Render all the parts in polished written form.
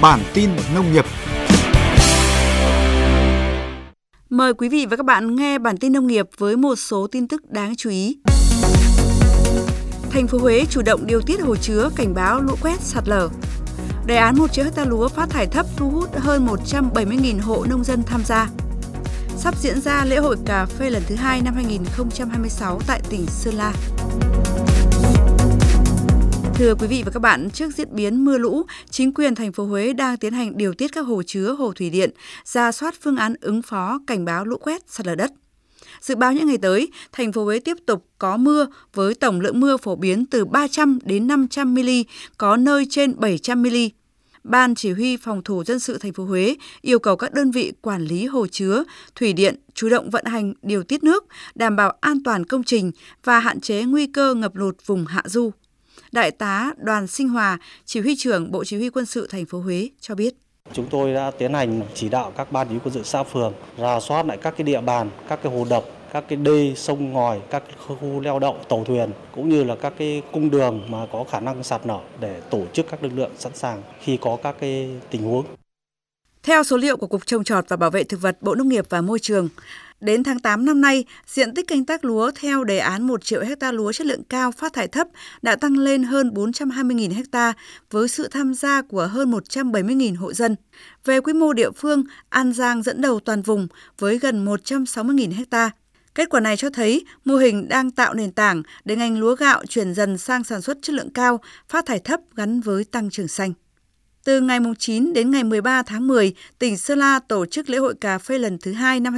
Bản tin nông nghiệp. Mời quý vị và các bạn nghe bản tin nông nghiệp với một số tin tức đáng chú ý. Thành phố Huế chủ động điều tiết hồ chứa cảnh báo lũ quét sạt lở. Đề án 1 triệu ha lúa phát thải thấp thu hút hơn 170.000 hộ nông dân tham gia. Sắp diễn ra lễ hội cà phê lần thứ 2 năm 2026 tại tỉnh Sơn La. Thưa quý vị và các bạn, trước diễn biến mưa lũ, chính quyền thành phố Huế đang tiến hành điều tiết các hồ chứa, hồ thủy điện, rà soát phương án ứng phó cảnh báo lũ quét, sạt lở đất. Dự báo những ngày tới, thành phố Huế tiếp tục có mưa với tổng lượng mưa phổ biến từ 300 đến 500 mm, có nơi trên 700 mm. Ban Chỉ huy Phòng thủ dân sự thành phố Huế yêu cầu các đơn vị quản lý hồ chứa, thủy điện chủ động vận hành điều tiết nước, đảm bảo an toàn công trình và hạn chế nguy cơ ngập lụt vùng hạ du. Đại tá Đoàn Sinh Hòa, Chỉ huy trưởng Bộ Chỉ huy Quân sự thành phố Huế cho biết. Chúng tôi đã tiến hành chỉ đạo các ban chỉ huy quân sự xã phường rà soát lại các cái địa bàn, các cái hồ đập, các cái đê, sông ngòi, các khu neo đậu tàu thuyền cũng như là các cái cung đường mà có khả năng sạt lở để tổ chức các lực lượng sẵn sàng khi có các cái tình huống. Theo số liệu của Cục Trồng trọt và Bảo vệ thực vật Bộ Nông nghiệp và Môi trường, đến tháng 8 năm nay, diện tích canh tác lúa theo đề án 1 triệu ha lúa chất lượng cao phát thải thấp đã tăng lên hơn 420.000 ha với sự tham gia của hơn 170.000 hộ dân. Về quy mô địa phương, An Giang dẫn đầu toàn vùng với gần 160.000 ha. Kết quả này cho thấy mô hình đang tạo nền tảng để ngành lúa gạo chuyển dần sang sản xuất chất lượng cao, phát thải thấp gắn với tăng trưởng xanh. Từ ngày 9 đến ngày 13 tháng 10, tỉnh Sơn La tổ chức lễ hội cà phê lần thứ 2 năm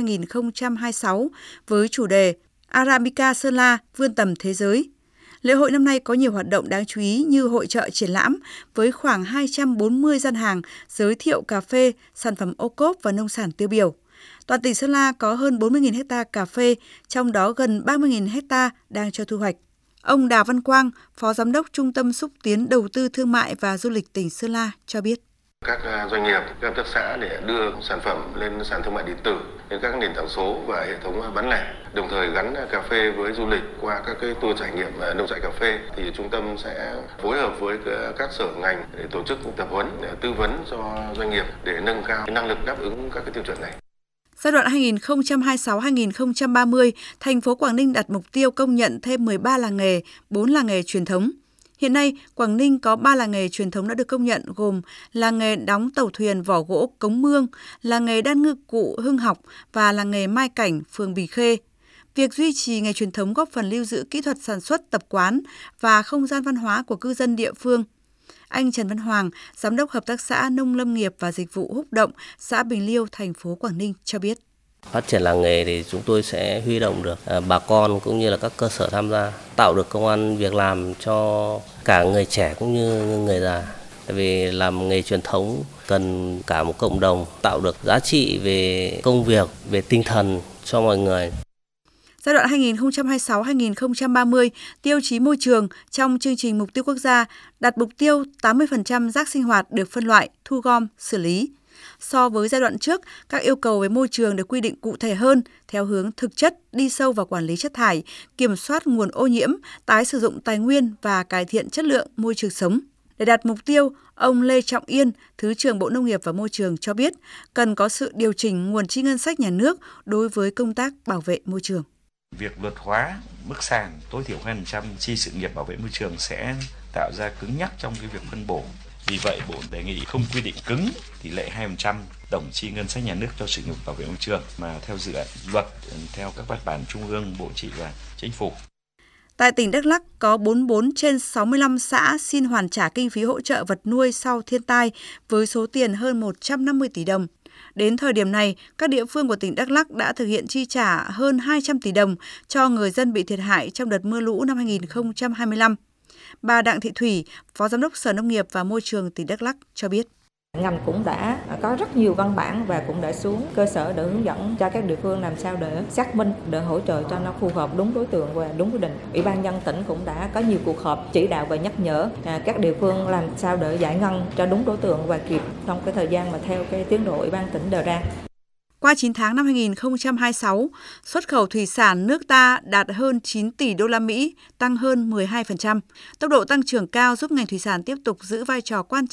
2026 với chủ đề Arabica Sơn La vươn tầm thế giới. Lễ hội năm nay có nhiều hoạt động đáng chú ý như hội chợ triển lãm với khoảng 240 gian hàng giới thiệu cà phê, sản phẩm ô cốp và nông sản tiêu biểu. Toàn tỉnh Sơn La có hơn 40.000 ha cà phê, trong đó gần 30.000 ha đang cho thu hoạch. Ông Đào Văn Quang, Phó Giám đốc Trung tâm Xúc tiến Đầu tư Thương mại và Du lịch tỉnh Sơn La cho biết. Các doanh nghiệp, các hợp tác xã để đưa sản phẩm lên sàn thương mại điện tử, lên các nền tảng số và hệ thống bán lẻ, đồng thời gắn cà phê với du lịch qua các cái tour trải nghiệm nông trại cà phê, thì trung tâm sẽ phối hợp với các sở ngành để tổ chức tập huấn, để tư vấn cho doanh nghiệp để nâng cao năng lực đáp ứng các cái tiêu chuẩn này. Giai đoạn 2026-2030, thành phố Quảng Ninh đặt mục tiêu công nhận thêm 13 làng nghề, 4 làng nghề truyền thống. Hiện nay, Quảng Ninh có 3 làng nghề truyền thống đã được công nhận gồm làng nghề đóng tàu thuyền vỏ gỗ Cống Mương, làng nghề đan ngư cụ Hưng Học và làng nghề Mai Cảnh, phường Bỉ Khê. Việc duy trì nghề truyền thống góp phần lưu giữ kỹ thuật sản xuất tập quán và không gian văn hóa của cư dân địa phương. Anh Trần Văn Hoàng, Giám đốc Hợp tác xã Nông lâm nghiệp và Dịch vụ Húc Động, xã Bình Liêu, thành phố Quảng Ninh cho biết. Phát triển làng nghề thì chúng tôi sẽ huy động được bà con cũng như là các cơ sở tham gia, tạo được công ăn việc làm cho cả người trẻ cũng như người già. Tại vì làm nghề truyền thống cần cả một cộng đồng, tạo được giá trị về công việc, về tinh thần cho mọi người. Giai đoạn 2026-2030, tiêu chí môi trường trong chương trình mục tiêu quốc gia đặt mục tiêu 80% rác sinh hoạt được phân loại, thu gom, xử lý. So với giai đoạn trước, các yêu cầu về môi trường được quy định cụ thể hơn, theo hướng thực chất, đi sâu vào quản lý chất thải, kiểm soát nguồn ô nhiễm, tái sử dụng tài nguyên và cải thiện chất lượng môi trường sống. Để đạt mục tiêu, ông Lê Trọng Yên, Thứ trưởng Bộ Nông nghiệp và Môi trường cho biết cần có sự điều chỉnh nguồn chi ngân sách nhà nước đối với công tác bảo vệ môi trường. Việc luật hóa mức sàn tối thiểu 2% chi sự nghiệp bảo vệ môi trường sẽ tạo ra cứng nhắc trong cái việc phân bổ. Vì vậy, Bộ đề nghị không quy định cứng tỷ lệ 2% tổng chi ngân sách nhà nước cho sự nghiệp bảo vệ môi trường mà theo dự án luật, theo các văn bản Trung ương, Bộ Chỉ và Chính phủ. Tại tỉnh Đắk Lắk có 44 trên 65 xã xin hoàn trả kinh phí hỗ trợ vật nuôi sau thiên tai với số tiền hơn 150 tỷ đồng. Đến thời điểm này, các địa phương của tỉnh Đắk Lắk đã thực hiện chi trả hơn 200 tỷ đồng cho người dân bị thiệt hại trong đợt mưa lũ năm 2025. Bà Đặng Thị Thủy, Phó Giám đốc Sở Nông nghiệp và Môi trường tỉnh Đắk Lắk cho biết. Ngành cũng đã có rất nhiều văn bản và cũng đã xuống cơ sở để hướng dẫn cho các địa phương làm sao để xác minh, để hỗ trợ cho nó phù hợp đúng đối tượng và đúng quy định. Ủy ban nhân tỉnh cũng đã có nhiều cuộc họp chỉ đạo và nhắc nhở các địa phương làm sao để giải ngân cho đúng đối tượng và kịp trong cái thời gian mà theo cái tiến độ Ủy ban tỉnh đề ra. Qua 9 tháng năm 2026, xuất khẩu thủy sản nước ta đạt hơn 9 tỷ đô la Mỹ, tăng hơn 12%. Tốc độ tăng trưởng cao giúp ngành thủy sản tiếp tục giữ vai trò quan